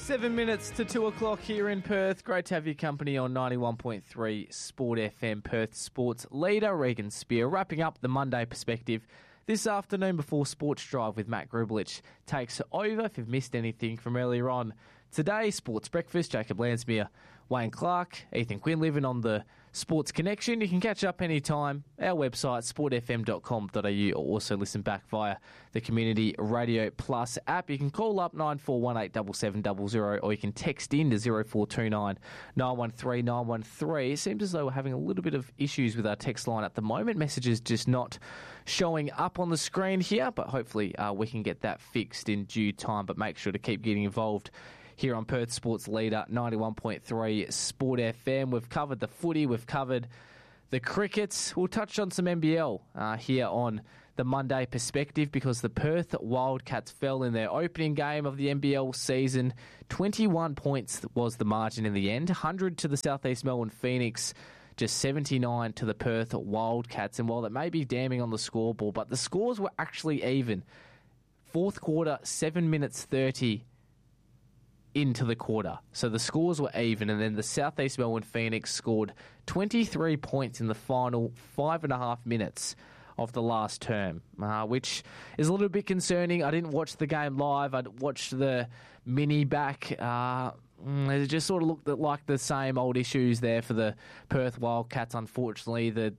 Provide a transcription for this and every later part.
7 minutes to 2 o'clock here in Perth. Great to have your company on 91.3 Sport FM, Perth sports leader Regan Spear. Wrapping up the Monday perspective this afternoon before Sports Drive with Matt Grublich takes over. If you've missed anything from earlier on today, Sports Breakfast, Jacob Lansmere, Wayne Clark, Ethan Quinn living on the Sports Connection. You can catch up anytime. Our website, sportfm.com.au, or also listen back via the Community Radio Plus app. You can call up 9418 7700, or you can text in to 0429 913 913. It seems as though we're having a little bit of issues with our text line at the moment. Messages just not showing up on the screen here, but hopefully we can get that fixed in due time. But make sure to keep getting involved here on Perth Sports Leader 91.3 Sport FM. We've covered the footy, we've covered the crickets. We'll touch on some NBL here on the Monday perspective, because the Perth Wildcats fell in their opening game of the NBL season. 21 points was the margin in the end. 100 to the South East Melbourne Phoenix, just 79 to the Perth Wildcats. And while that may be damning on the scoreboard, but the scores were actually even. Fourth quarter, 7 minutes 30 into the quarter. So the scores were even, and then the South East Melbourne Phoenix scored 23 points in the final 5.5 minutes of the last term, which is a little bit concerning. I didn't watch the game live. I watched the mini back. It just sort of looked like the same old issues there for the Perth Wildcats. Unfortunately, the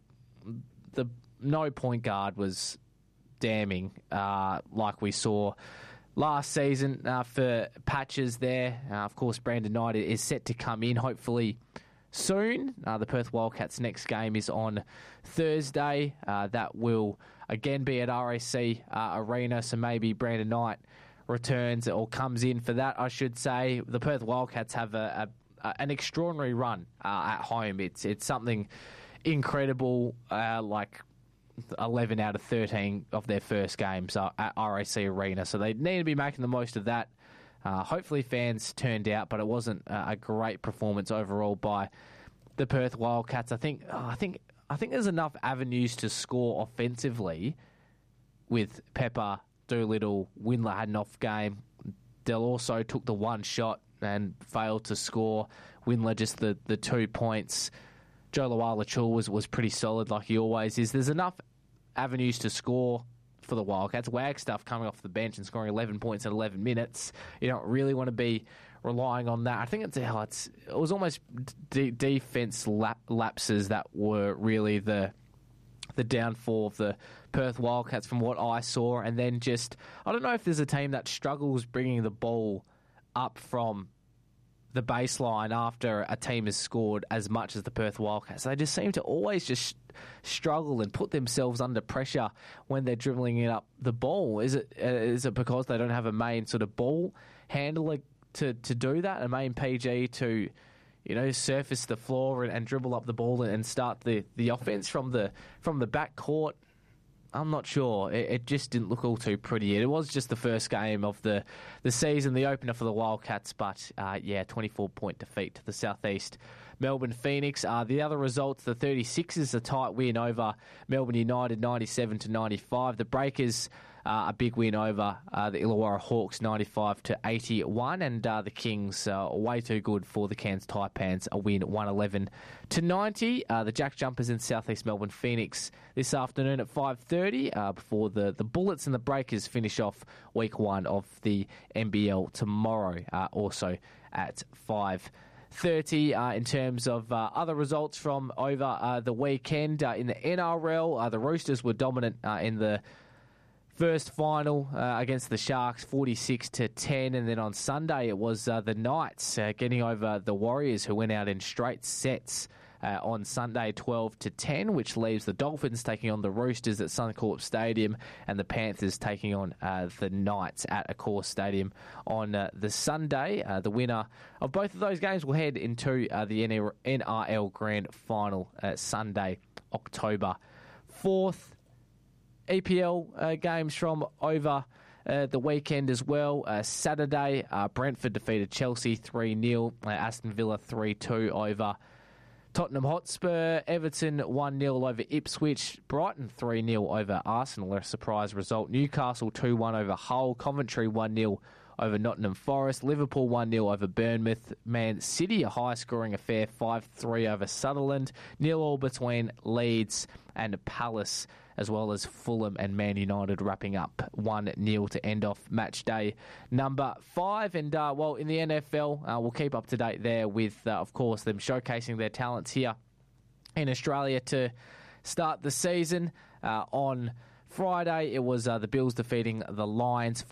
no point guard was damning, like we saw last season for Patches there. Of course, Brandon Knight is set to come in hopefully soon. The Perth Wildcats' next game is on Thursday. That will again be at RAC Arena, so maybe Brandon Knight returns or comes in for that, I should say. The Perth Wildcats have an extraordinary run at home. It's something incredible, like 11 out of 13 of their first games at RAC Arena, so they need to be making the most of that. Hopefully fans turned out, but it wasn't a great performance overall by the Perth Wildcats. I think there's enough avenues to score offensively with Pepper, Doolittle. Windler had an off game. Del also took the one shot and failed to score. Windler just the 2 points. Joe Lawala-Chul was pretty solid, like he always is. There's enough avenues to score for the Wildcats. Wagstaff coming off the bench and scoring 11 points in 11 minutes. You don't really want to be relying on that. I think it was almost defense lapses that were really the downfall of the Perth Wildcats from what I saw. And then I don't know if there's a team that struggles bringing the ball up from the baseline after a team has scored as much as the Perth Wildcats. They just seem to always just struggle and put themselves under pressure when they're dribbling it up the ball. Is it because they don't have a main sort of ball handler to do that, a main PG to surface the floor and dribble up the ball and start the offense from the back court? I'm not sure. It just didn't look all too pretty. It was just the first game of the season, the opener for the Wildcats, but 24-point defeat to the South East Melbourne Phoenix. The other results, the 36ers, a tight win over Melbourne United, 97-95. The Breakers, a big win over the Illawarra Hawks, 95-81. And the Kings, way too good for the Cairns Taipans, a win, 111-90. The Jack Jumpers in South East Melbourne Phoenix this afternoon at 5:30 before the Bullets and the Breakers finish off week one of the NBL tomorrow, also at 5:30. In terms of other results from over the weekend, in the NRL, the Roosters were dominant in the first final against the Sharks, 46-10, and then on Sunday it was the Knights getting over the Warriors, who went out in straight sets on Sunday, 12-10, which leaves the Dolphins taking on the Roosters at Suncorp Stadium and the Panthers taking on the Knights at Accor Stadium on the Sunday. The winner of both of those games will head into the NRL Grand Final Sunday, October 4th. EPL games from over the weekend as well. Saturday, Brentford defeated Chelsea 3-0. Aston Villa 3-2 over Tottenham Hotspur. Everton 1-0 over Ipswich. Brighton 3-0 over Arsenal, a surprise result. Newcastle 2-1 over Hull. Coventry 1-0 over Nottingham Forest. Liverpool 1-0 over Bournemouth. Man City, a high-scoring affair, 5-3 over Sutherland. 0-0 between Leeds and Palace, as well as Fulham and Man United wrapping up 1-0 to end off match day number 5. And, in the NFL, we'll keep up to date there with, of course, them showcasing their talents here in Australia to start the season. On Friday, it was the Bills defeating the Lions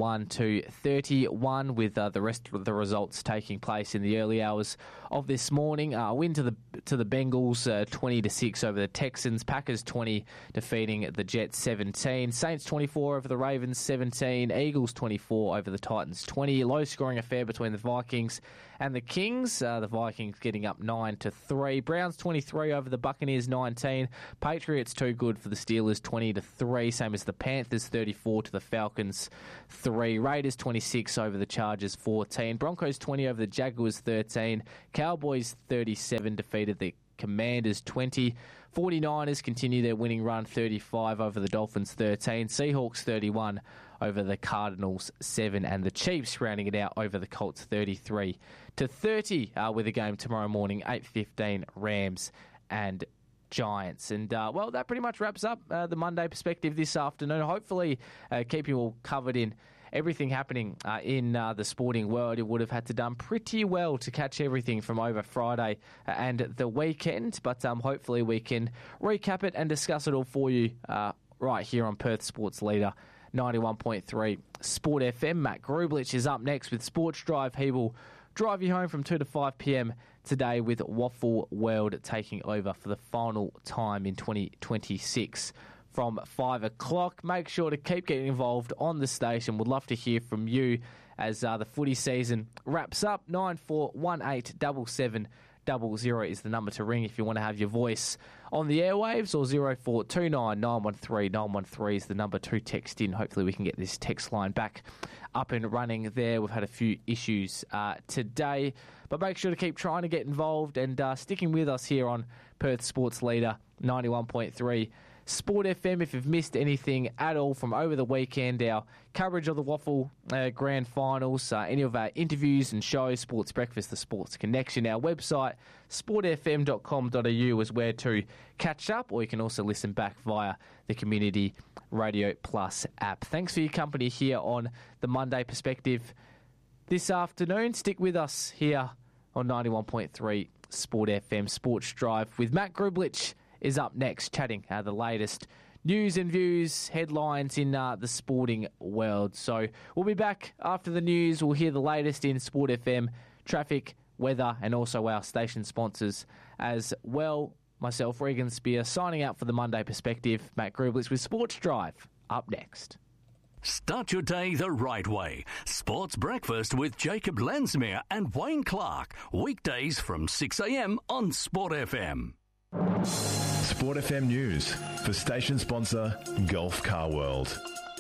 41-31, with the rest of the results taking place in the early hours of this morning. Win to the Bengals 20-6 over the Texans. Packers 20 defeating the Jets 17. Saints 24 over the Ravens 17. Eagles 24 over the Titans 20. Low scoring affair between the Vikings and the Kings. The Vikings getting up 9-3. Browns 23 over the Buccaneers 19. Patriots too good for the Steelers 20-3. Same as the Panthers 34 to the Falcons 3. Raiders 26 over the Chargers 14. Broncos 20 over the Jaguars 13. Cowboys 37 defeated the Commanders 20. 49ers continue their winning run 35 over the Dolphins 13. Seahawks 31 over the Cardinals 7, and the Chiefs rounding it out over the Colts 33-30 with a game tomorrow morning 8:15 Rams and Giants. And, that pretty much wraps up the Monday perspective this afternoon. Hopefully keep you all covered in everything happening in the sporting world. It would have had to done pretty well to catch everything from over Friday and the weekend, but hopefully we can recap it and discuss it all for you right here on Perth Sports Leader 91.3 Sport FM. Matt Grublich is up next with Sports Drive. He will drive you home from 2 to 5 p.m. today with Waffle World taking over for the final time in 2026 from 5 o'clock. Make sure to keep getting involved on the station. Would love to hear from you as the footy season wraps up. 94187700 is the number to ring if you want to have your voice on the airwaves, or 0429 913 913 is the number to text in. Hopefully we can get this text line back up and running there. We've had a few issues today, but make sure to keep trying to get involved and sticking with us here on Perth Sports Leader 91.3 Sport FM. If you've missed anything at all from over the weekend, our coverage of the Waffle Grand Finals, any of our interviews and shows, Sports Breakfast, The Sports Connection, our website, sportfm.com.au is where to catch up, or you can also listen back via the Community Radio Plus app. Thanks for your company here on the Monday Perspective this afternoon. Stick with us here on 91.3 Sport FM. Sports Drive with Matt Grublich is up next, chatting the latest news and views, headlines in the sporting world. So we'll be back after the news. We'll hear the latest in Sport FM, traffic, weather, and also our station sponsors as well. Myself, Regan Spear, signing out for the Monday Perspective. Matt Grublich with Sports Drive up next. Start your day the right way. Sports Breakfast with Jacob Lansmere and Wayne Clark. Weekdays from 6 a.m. on Sport FM. Sport FM News for station sponsor Gulf Car World.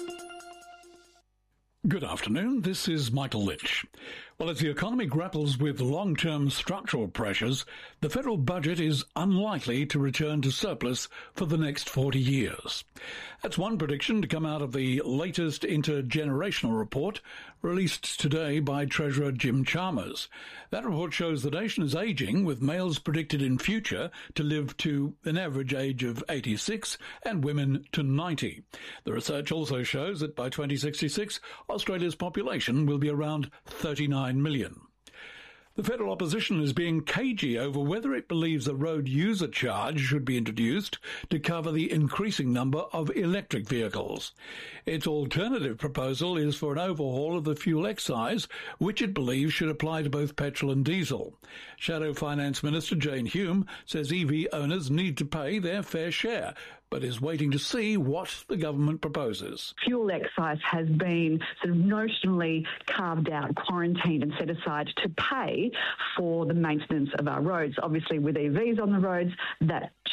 Good afternoon, this is Michael Litch. Well, as the economy grapples with long-term structural pressures, the federal budget is unlikely to return to surplus for the next 40 years. That's one prediction to come out of the latest intergenerational report released today by Treasurer Jim Chalmers. That report shows the nation is ageing, with males predicted in future to live to an average age of 86 and women to 90. The research also shows that by 2066, Australia's population will be around 39 million. The federal opposition is being cagey over whether it believes a road user charge should be introduced to cover the increasing number of electric vehicles. Its alternative proposal is for an overhaul of the fuel excise, which it believes should apply to both petrol and diesel. Shadow Finance Minister Jane Hume says EV owners need to pay their fair share, but is waiting to see what the government proposes. Fuel excise has been sort of notionally carved out, quarantined and set aside to pay for the maintenance of our roads. Obviously, with EVs on the roads, that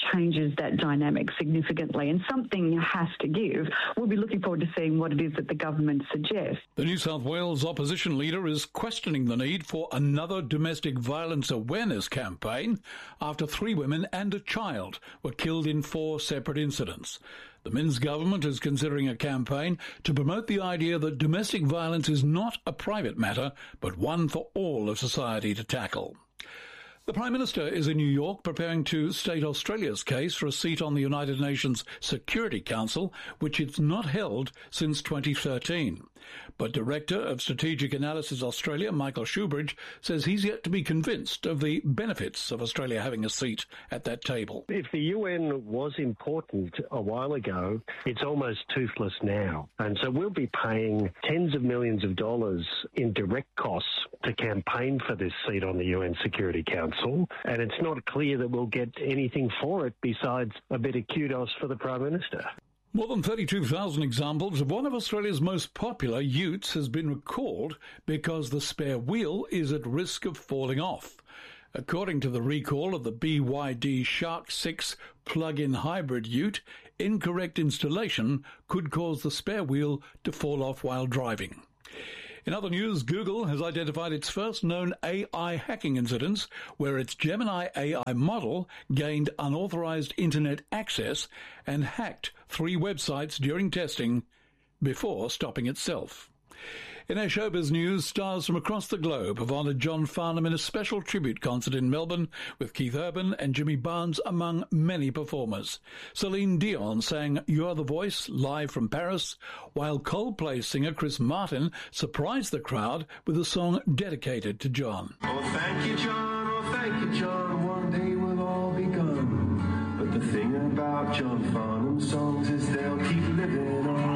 changes that dynamic significantly, and something has to give. We'll be looking forward to seeing what it is that the government suggests. The New South Wales opposition leader is questioning the need for another domestic violence awareness campaign after 3 women and a child were killed in 4 separate incidents. The Minns government is considering a campaign to promote the idea that domestic violence is not a private matter, but one for all of society to tackle. The Prime Minister is in New York preparing to state Australia's case for a seat on the United Nations Security Council, which it's not held since 2013. But Director of Strategic Analysis Australia, Michael Shoebridge, says he's yet to be convinced of the benefits of Australia having a seat at that table. If the UN was important a while ago, it's almost toothless now. And so we'll be paying tens of millions of dollars in direct costs to campaign for this seat on the UN Security Council. And it's not clear that we'll get anything for it besides a bit of kudos for the Prime Minister. More than 32,000 examples of one of Australia's most popular utes has been recalled because the spare wheel is at risk of falling off. According to the recall of the BYD Shark 6 plug-in hybrid ute, incorrect installation could cause the spare wheel to fall off while driving. In other news, Google has identified its first known AI hacking incidents where its Gemini AI model gained unauthorized internet access and hacked 3 websites during testing before stopping itself. In our showbiz news, stars from across the globe have honoured John Farnham in a special tribute concert in Melbourne with Keith Urban and Jimmy Barnes among many performers. Celine Dion sang You're the Voice live from Paris, while Coldplay singer Chris Martin surprised the crowd with a song dedicated to John. Oh, thank you, John. Oh, thank you, John. One day we'll all be gone. But the thing about John Farnham's songs is they'll keep living on.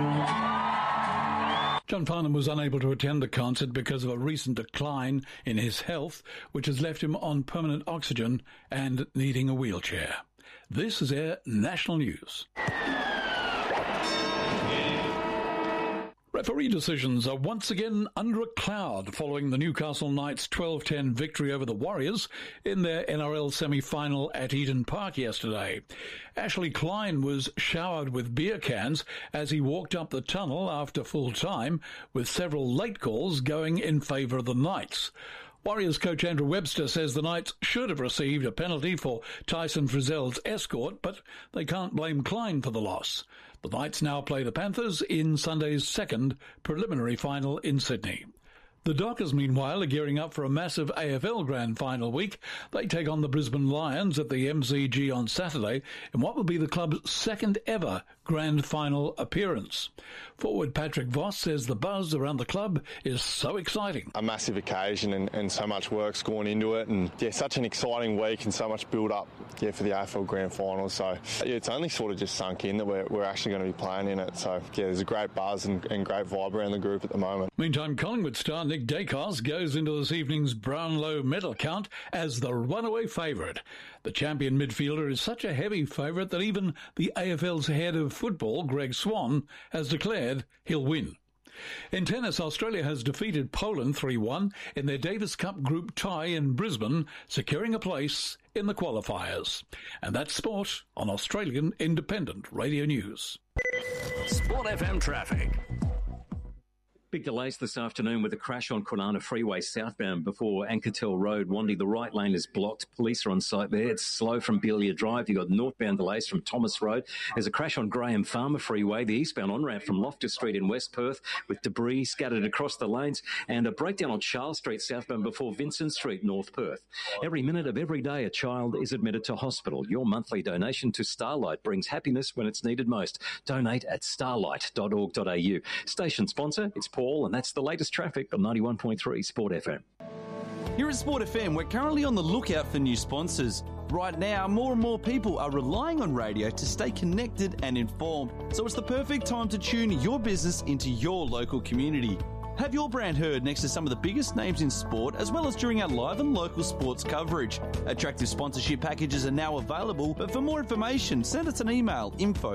John Farnham was unable to attend the concert because of a recent decline in his health, which has left him on permanent oxygen and needing a wheelchair. This is Air National News. Referee decisions are once again under a cloud following the Newcastle Knights' 12-10 victory over the Warriors in their NRL semi-final at Eden Park yesterday. Ashley Klein was showered with beer cans as he walked up the tunnel after full time, with several late calls going in favour of the Knights. Warriors coach Andrew Webster says the Knights should have received a penalty for Tyson Frizzell's escort, but they can't blame Klein for the loss. The Knights now play the Panthers in Sunday's second preliminary final in Sydney. The Dockers, meanwhile, are gearing up for a massive AFL Grand Final week. They take on the Brisbane Lions at the MCG on Saturday in what will be the club's second ever Grand Final appearance. Forward Patrick Voss says the buzz around the club is so exciting. A massive occasion and so much work's gone into it, and such an exciting week and so much build up for the AFL Grand Final. So it's only sort of just sunk in that we're actually going to be playing in it. So there's a great buzz and great vibe around the group at the moment. Meantime, Collingwood star Nick Dacos goes into this evening's Brownlow medal count as the runaway favourite. The champion midfielder is such a heavy favourite that even the AFL's head of football, Greg Swan, has declared he'll win. In tennis, Australia has defeated Poland 3-1 in their Davis Cup group tie in Brisbane, securing a place in the qualifiers. And that's sport on Australian Independent Radio News. Sport FM traffic. Big delays this afternoon with a crash on Kwinana Freeway southbound before Ankertel Road. Wandy, the right lane is blocked. Police are on site there. It's slow from Belia Drive. You've got northbound delays from Thomas Road. There's a crash on Graham Farmer Freeway, the eastbound on-ramp from Loftus Street in West Perth with debris scattered across the lanes, and a breakdown on Charles Street southbound before Vincent Street, North Perth. Every minute of every day, a child is admitted to hospital. Your monthly donation to Starlight brings happiness when it's needed most. Donate at starlight.org.au. Station sponsor, it's Paul, and that's the latest traffic on 91.3 Sport FM. Here at Sport FM, we're currently on the lookout for new sponsors. Right now, more and more people are relying on radio to stay connected and informed, so it's the perfect time to tune your business into your local community. Have your brand heard next to some of the biggest names in sport, as well as during our live and local sports coverage. Attractive sponsorship packages are now available, but for more information, send us an email,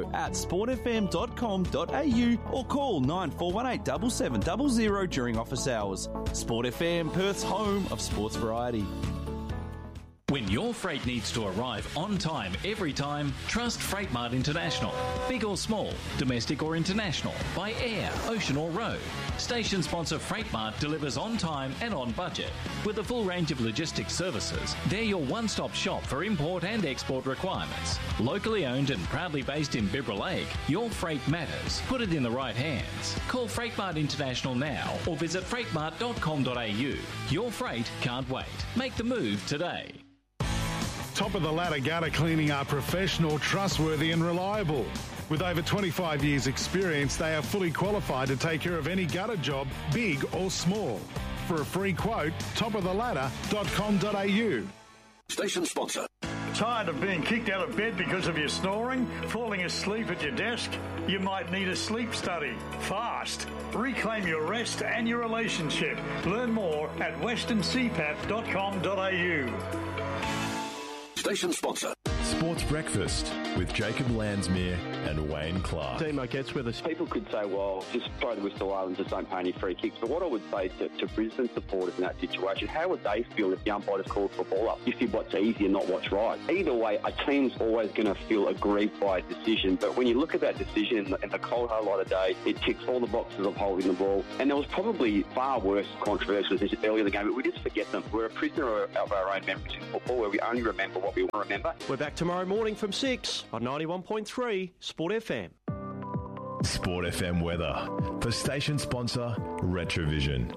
info@sportfm.com.au, or call 9418 7700 during office hours. Sport FM, Perth's home of sports variety. When your freight needs to arrive on time every time, trust Freightmart International. Big or small, domestic or international, by air, ocean or road. Station sponsor Freightmart delivers on time and on budget. With a full range of logistics services, they're your one-stop shop for import and export requirements. Locally owned and proudly based in Bibra Lake, your freight matters. Put it in the right hands. Call Freightmart International now or visit freightmart.com.au. Your freight can't wait. Make the move today. Top of the ladder gutter cleaning are professional, trustworthy and reliable. With over 25 years experience, they are fully qualified to take care of any gutter job, big or small. For a free quote, topoftheladder.com.au. Station sponsor. Tired of being kicked out of bed because of your snoring? Falling asleep at your desk? You might need a sleep study. Fast. Reclaim your rest and your relationship. Learn more at westerncpap.com.au. Station sponsor. Sports Breakfast with Jacob Landsmere and Wayne Clark. Demo gets with us. People could say, well, just throw the whistle out and just don't pay any free kicks. But what I would say to Brisbane supporters in that situation, how would they feel if the umpire just called for ball up? You see what's easy and not what's right. Either way, a team's always going to feel aggrieved by a decision. But when you look at that decision in the cold hard light of day, it ticks all the boxes of holding the ball. And there was probably far worse controversial decisions earlier in the game, but we just forget them. We're a prisoner of our own memories in football where we only remember what we want to remember. We're back tomorrow morning from 6 on 91.3 Sport FM. Sport FM weather for station sponsor Retrovision.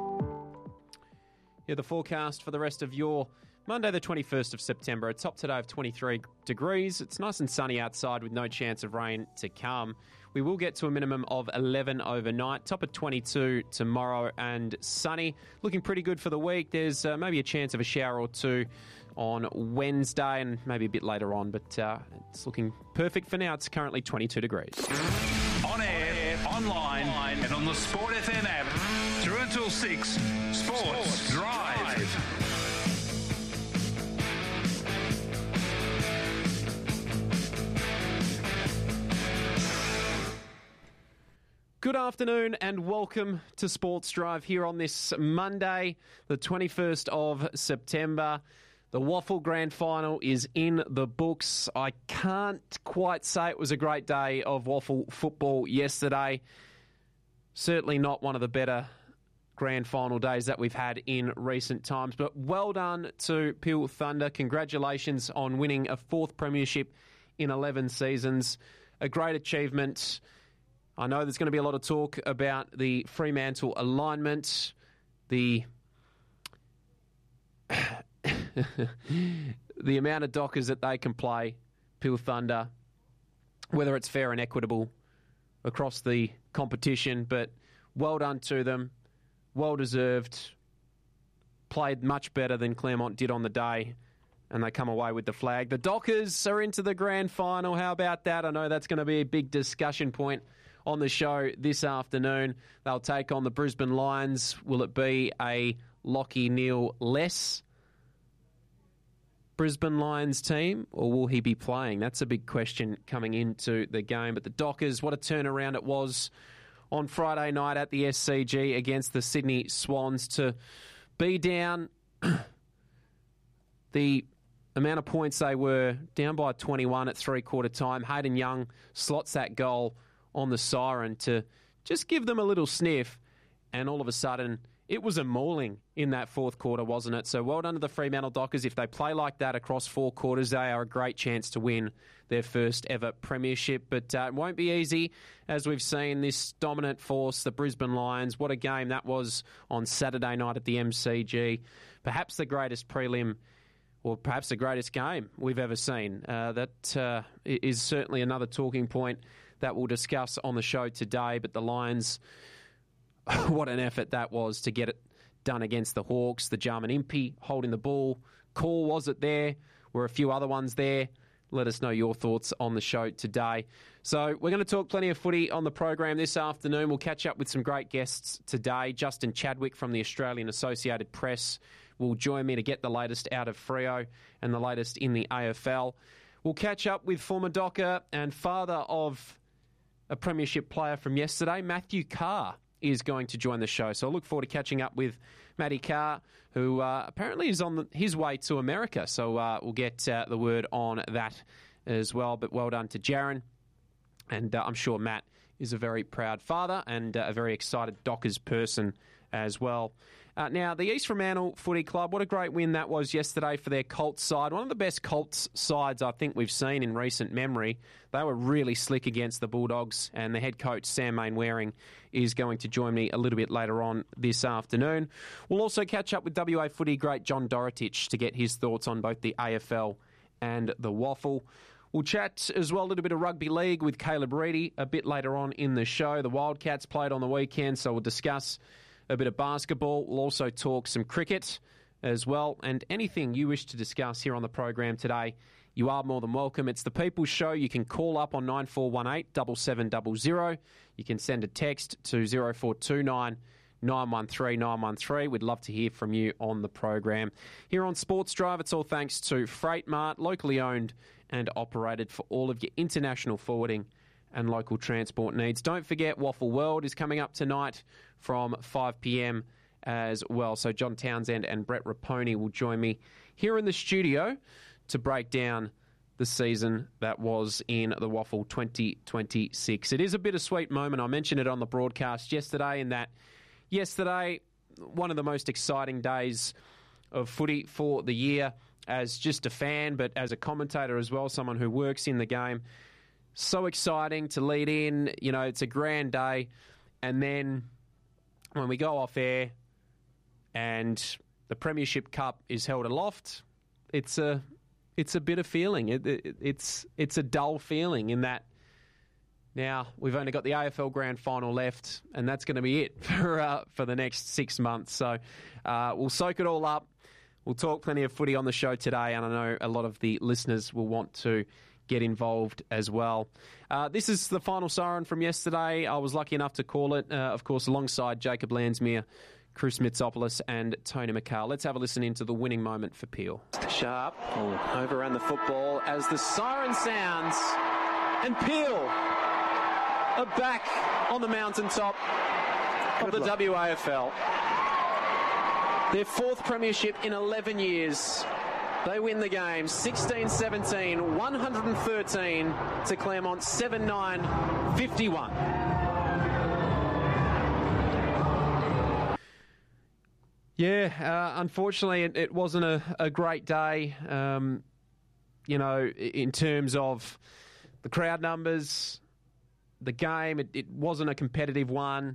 Yeah, the forecast for the rest of your Monday the 21st of September. A top today of 23 degrees. It's nice and sunny outside with no chance of rain to come. We will get to a minimum of 11 overnight. Top of 22 tomorrow and sunny. Looking pretty good for the week. There's maybe a chance of a shower or two on Wednesday and maybe a bit later on, but it's looking perfect for now. It's currently 22 degrees. On air, online, and on the Sport FM app. Through until 6, Sports Drive. Good afternoon and welcome to Sports Drive here on this Monday, the 21st of September. The Waffle Grand Final is in the books. I can't quite say it was a great day of Waffle football yesterday. Certainly not one of the better Grand Final days that we've had in recent times. But well done to Peel Thunder. Congratulations on winning a fourth premiership in 11 seasons. A great achievement. I know there's going to be a lot of talk about the Fremantle alignment, the amount of Dockers that they can play, Peel Thunder, whether it's fair and equitable across the competition, but well done to them, well deserved, played much better than Claremont did on the day, and they come away with the flag. The Dockers are into the Grand Final. How about that? I know that's going to be a big discussion point on the show this afternoon. They'll take on the Brisbane Lions. Will it be a Lachie Neale-less Brisbane Lions team, or will he be playing? That's a big question coming into the game. But the Dockers, what a turnaround it was on Friday night at the SCG against the Sydney Swans to be down the amount of points they were, down by 21 at three-quarter time. Hayden Young slots that goal on the siren to just give them a little sniff, and all of a sudden it was a mauling in that fourth quarter, wasn't it? So well done to the Fremantle Dockers. If they play like that across 4 quarters, they are a great chance to win their first ever premiership. But it won't be easy, as we've seen this dominant force, the Brisbane Lions. What a game that was on Saturday night at the MCG. Perhaps the greatest prelim, or perhaps the greatest game we've ever seen. That is certainly another talking point that we'll discuss on the show today. But the Lions, what an effort that was to get it done against the Hawks. The Jarman Impey holding the ball. Call, was it there? Were a few other ones there? Let us know your thoughts on the show today. So we're going to talk plenty of footy on the program this afternoon. We'll catch up with some great guests today. Justin Chadwick from the Australian Associated Press will join me to get the latest out of Freo and the latest in the AFL. We'll catch up with former Docker and father of a premiership player from yesterday, Matthew Carr, is going to join the show. So I look forward to catching up with Matty Carr, who apparently is on his way to America. So we'll get the word on that as well. But well done to Jaron. And I'm sure Matt is a very proud father and a very excited Dockers person as well. Now, the East Fremantle Footy Club, what a great win that was yesterday for their Colts side. One of the best Colts sides I think we've seen in recent memory. They were really slick against the Bulldogs, and the head coach, Sam Mainwaring, is going to join me a little bit later on this afternoon. We'll also catch up with WA footy great John Dorotich to get his thoughts on both the AFL and the Waffle. We'll chat as well a little bit of rugby league with Caleb Reedy a bit later on in the show. The Wildcats played on the weekend, so we'll discuss a bit of basketball. We'll also talk some cricket as well. And anything you wish to discuss here on the program today, you are more than welcome. It's the People's Show. You can call up on 9418 7700. You can send a text to 0429 913 913. We'd love to hear from you on the program. Here on Sports Drive, it's all thanks to Freight Mart, locally owned and operated for all of your international forwarding and local transport needs. Don't forget, Waffle World is coming up tonight from 5 p.m. as well. So John Townsend and Brett Raponi will join me here in the studio to break down the season that was in the Waffle 2026. It is a bittersweet moment. I mentioned it on the broadcast yesterday, in that yesterday, one of the most exciting days of footy for the year, as just a fan, but as a commentator as well, someone who works in the game. So exciting to lead in, you know, it's a grand day. And then when we go off air and the Premiership Cup is held aloft, it's a bitter feeling. It's a dull feeling in that now we've only got the AFL Grand Final left, and that's going to be it for the next 6 months. So we'll soak it all up. We'll talk plenty of footy on the show today, and I know a lot of the listeners will want to get involved as well. This is the final siren from yesterday. I was lucky enough to call it, of course, alongside Jacob Landsmere, Chris Mitsopoulos and Tony McCall. Let's have a listen into the winning moment for Peel. Sharp overran the football as the siren sounds, and Peel are back on the mountaintop of the WAFL. Their fourth premiership in 11 years. They win the game 16-17, 113 to Claremont 7-9, 51. Yeah, unfortunately it wasn't a great day, you know, in terms of the crowd numbers, the game. It wasn't a competitive one.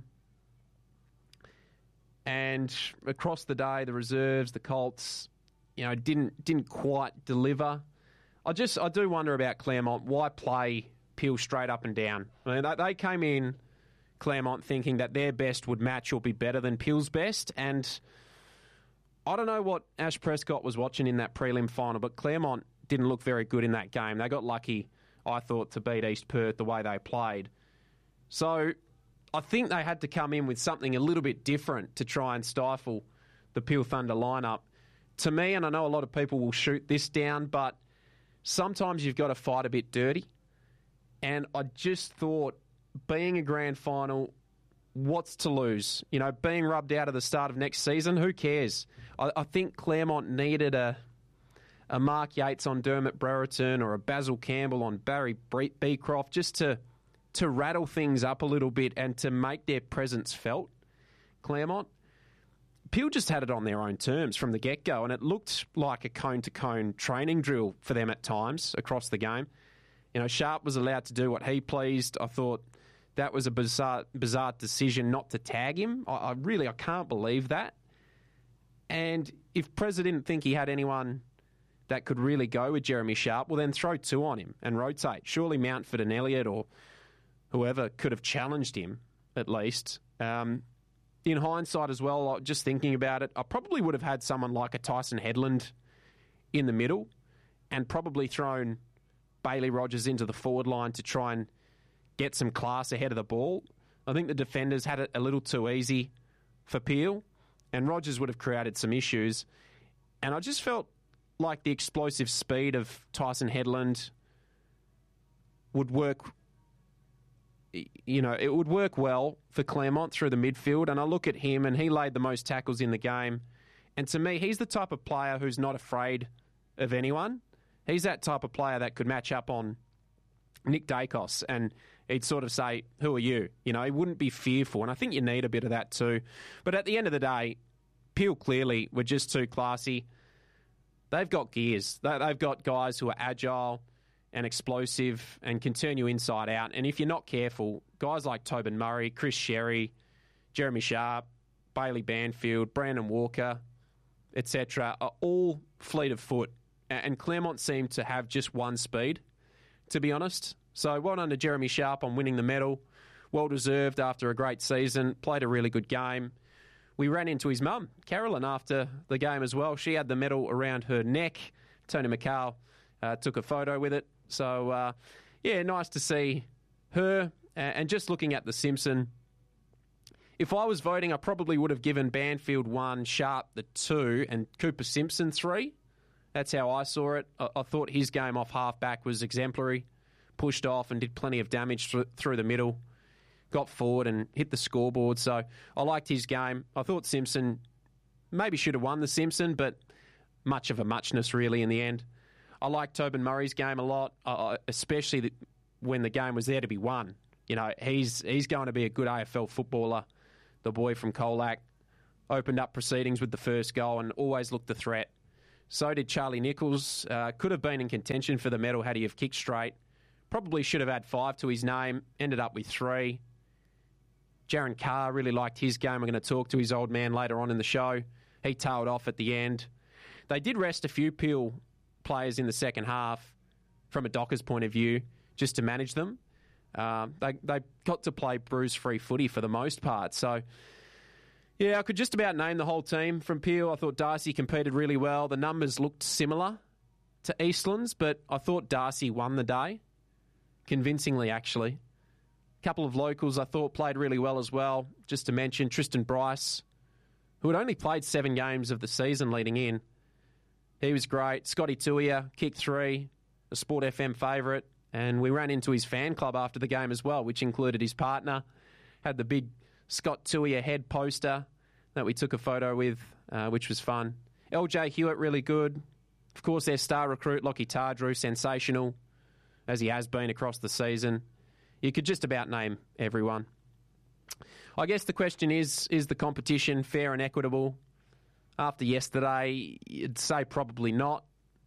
And across the day, the reserves, the Colts, you know, didn't quite deliver. I do wonder about Claremont. Why play Peel straight up and down? I mean, they came in, Claremont, thinking that their best would match or be better than Peel's best. And I don't know what Ash Prescott was watching in that prelim final, but Claremont didn't look very good in that game. They got lucky, I thought, to beat East Perth the way they played. So I think they had to come in with something a little bit different to try and stifle the Peel Thunder lineup. To me, and I know a lot of people will shoot this down, but sometimes you've got to fight a bit dirty. And I just thought, being a grand final, what's to lose? You know, being rubbed out at the start of next season, who cares? I think Claremont needed a Mark Yates on Dermot Brereton or a Basil Campbell on Barry Beecroft just to rattle things up a little bit and to make their presence felt. Claremont, Peel just had it on their own terms from the get-go, and it looked like a cone-to-cone training drill for them at times across the game. You know, Sharp was allowed to do what he pleased. I thought that was a bizarre decision not to tag him. I can't believe that. And if Prez didn't think he had anyone that could really go with Jeremy Sharp, well, then throw two on him and rotate. Surely Mountford and Elliott or whoever could have challenged him, at least. In hindsight as well, just thinking about it, I probably would have had someone like a Tyson Headland in the middle and probably thrown Bailey Rogers into the forward line to try and get some class ahead of the ball. I think the defenders had it a little too easy for Peel, and Rogers would have created some issues. And I just felt like the explosive speed of Tyson Headland would work it would work well for Claremont through the midfield. And I look at him, and he laid the most tackles in the game. And to me, he's the type of player who's not afraid of anyone. He's that type of player that could match up on Nick Dacos, and he'd sort of say, who are you? He wouldn't be fearful, and I think you need a bit of that too. But at the end of the day, Peel clearly were just too classy. They've got gears. They've got guys who are agile and explosive and can turn you inside out. And if you're not careful, guys like Tobin Murray, Chris Sherry, Jeremy Sharp, Bailey Banfield, Brandon Walker, etc., are all fleet of foot. And Claremont seemed to have just one speed, to be honest. So well done to Jeremy Sharp on winning the medal. Well deserved after a great season. Played a really good game. We ran into his mum, Carolyn, after the game as well. She had the medal around her neck. Tony McCall took a photo with it. So, nice to see her. And just looking at the Simpson, if I was voting, I probably would have given Banfield 1, Sharp the 2, and Cooper Simpson 3. That's how I saw it. I thought his game off half-back was exemplary. Pushed off and did plenty of damage through the middle. Got forward and hit the scoreboard. So I liked his game. I thought Simpson maybe should have won the Simpson, but much of a muchness really in the end. I liked Tobin Murray's game a lot, especially when the game was there to be won. He's going to be a good AFL footballer. The boy from Colac opened up proceedings with the first goal and always looked the threat. So did Charlie Nichols. Could have been in contention for the medal had he have kicked straight. Probably should have had 5 to his name. Ended up with 3. Jaron Carr, really liked his game. I'm going to talk to his old man later on in the show. He tailed off at the end. They did rest a few Peel players in the second half from a Dockers point of view, just to manage them. They got to play bruise-free footy for the most part. So, I could just about name the whole team from Peel. I thought Darcy competed really well. The numbers looked similar to Eastlands, but I thought Darcy won the day, convincingly actually. A couple of locals I thought played really well as well. Just to mention Tristan Bryce, who had only played 7 games of the season leading in. He was great. Scotty Tuia kicked 3, a Sport FM favourite. And we ran into his fan club after the game as well, which included his partner. Had the big Scott Tuia head poster that we took a photo with, which was fun. LJ Hewitt, really good. Of course, their star recruit, Lockie Tardrew, sensational, as he has been across the season. You could just about name everyone. I guess the question is the competition fair and equitable? After yesterday, you'd say probably not.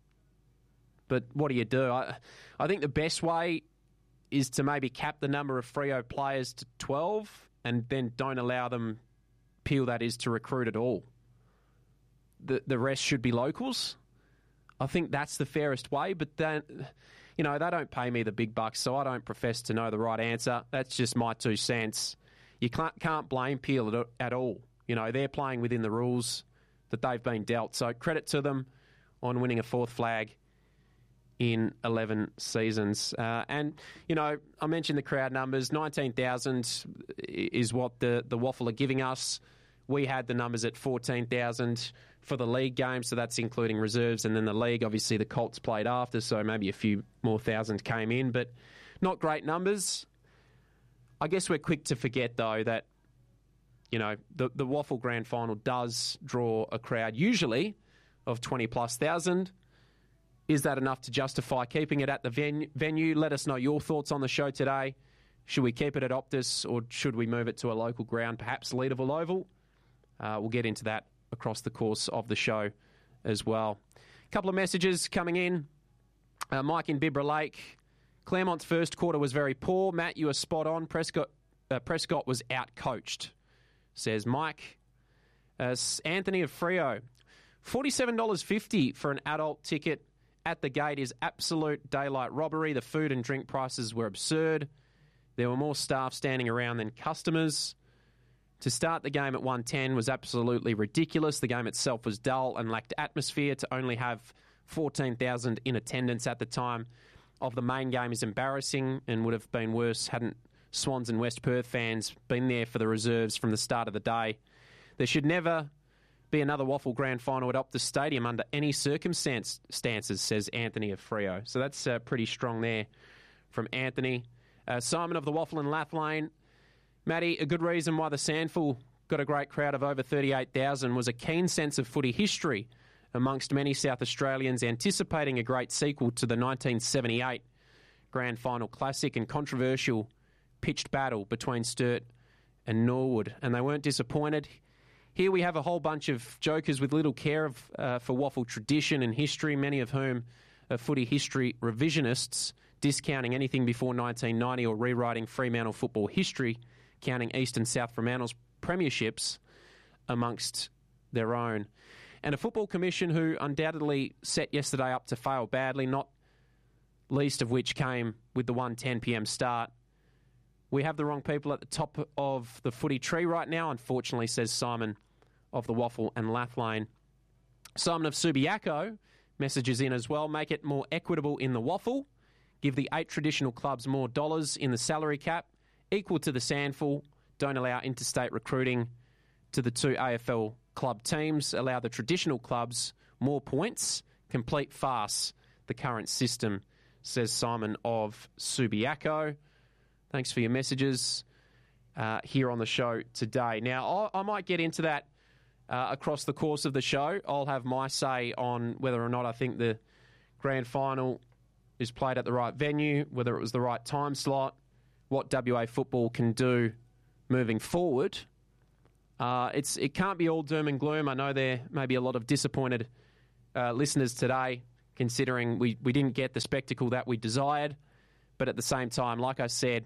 But what do you do? I think the best way is to maybe cap the number of Freo players to 12 and then don't allow them, Peel that is, to recruit at all. The rest should be locals. I think that's the fairest way, but then, they don't pay me the big bucks, so I don't profess to know the right answer. That's just my 2 cents. You can't blame Peel at all. They're playing within the rules that they've been dealt. So credit to them on winning a 4th flag in 11 seasons. I mentioned the crowd numbers. 19,000 is what the Waffle are giving us. We had the numbers at 14,000 for the league game, so that's including reserves. And then the league, obviously the Colts played after, so maybe a few more thousand came in, but not great numbers. I guess we're quick to forget, though, that the Waffle Grand Final does draw a crowd, usually, of 20+ thousand. Is that enough to justify keeping it at the venue? Let us know your thoughts on the show today. Should we keep it at Optus or should we move it to a local ground, perhaps Leederville Oval? We'll get into that across the course of the show as well. A couple of messages coming in. Mike in Bibra Lake. Claremont's first quarter was very poor. Matt, you were spot on. Prescott was out-coached, says Mike. Anthony of Freo. $47.50 for an adult ticket at the gate is absolute daylight robbery. The food and drink prices were absurd. There were more staff standing around than customers. To start the game at 1:10 was absolutely ridiculous. The game itself was dull and lacked atmosphere. To only have 14,000 in attendance at the time of the main game is embarrassing and would have been worse hadn't Swans and West Perth fans been there for the reserves from the start of the day. There should never be another Waffle Grand Final at Optus Stadium under any circumstances, says Anthony of Freo. So that's pretty strong there from Anthony. Simon of the Waffle and Lathlane. Matty, a good reason why the Sandful got a great crowd of over 38,000 was a keen sense of footy history amongst many South Australians anticipating a great sequel to the 1978 Grand Final Classic and controversial pitched battle between Sturt and Norwood. And they weren't disappointed. Here we have a whole bunch of jokers with little care for Waffle tradition and history, many of whom are footy history revisionists, discounting anything before 1990 or rewriting Fremantle football history, counting East and South Fremantle's premierships amongst their own. And a football commission who undoubtedly set yesterday up to fail badly, not least of which came with the 1:10 p.m. start. We have the wrong people at the top of the footy tree right now, unfortunately, says Simon of the Waffle and Lathlane. Simon of Subiaco messages in as well. Make it more equitable in the Waffle. Give the 8 traditional clubs more dollars in the salary cap, equal to the Sandful. Don't allow interstate recruiting to the 2 AFL club teams. Allow the traditional clubs more points. Complete farce the current system, says Simon of Subiaco. Thanks for your messages here on the show today. Now, I might get into that across the course of the show. I'll have my say on whether or not I think the grand final is played at the right venue, whether it was the right time slot, what WA football can do moving forward. It can't be all doom and gloom. I know there may be a lot of disappointed listeners today, considering we didn't get the spectacle that we desired. But at the same time, like I said,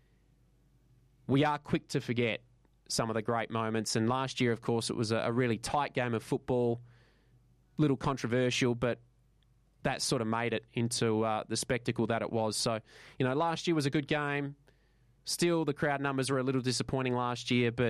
we are quick to forget some of the great moments. And last year, of course, it was a really tight game of football, little controversial, but that sort of made it into the spectacle that it was. So, last year was a good game. Still, the crowd numbers were a little disappointing last year, but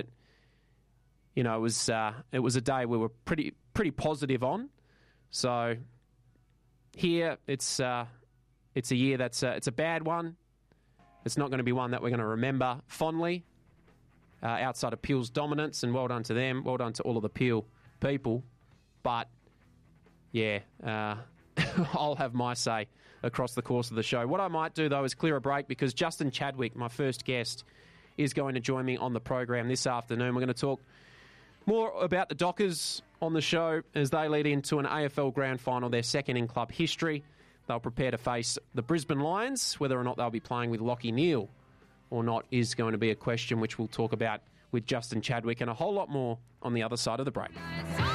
it was a day we were pretty positive on. So here, it's a year that's it's a bad one. It's not going to be one that we're going to remember fondly. Outside of Peel's dominance, and well done to them, well done to all of the Peel people. But yeah. I'll have my say across the course of the show. What I might do, though, is clear a break because Justin Chadwick, my first guest, is going to join me on the program this afternoon. We're going to talk more about the Dockers on the show as they lead into an AFL Grand Final, their second in club history. They'll prepare to face the Brisbane Lions. Whether or not they'll be playing with Lachie Neale or not is going to be a question which we'll talk about with Justin Chadwick and a whole lot more on the other side of the break.